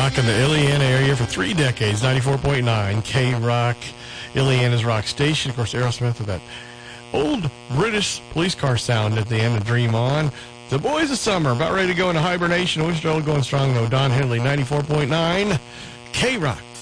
rocking the Iliana area for 3 decades. 94.9 K-Rock, Iliana's rock station. Of course, Aerosmith with that old British police car sound at the end of Dream On. The Boys of Summer, about ready to go into hibernation. Wichita going strong, though. Don Henley, 94.9 K-Rock.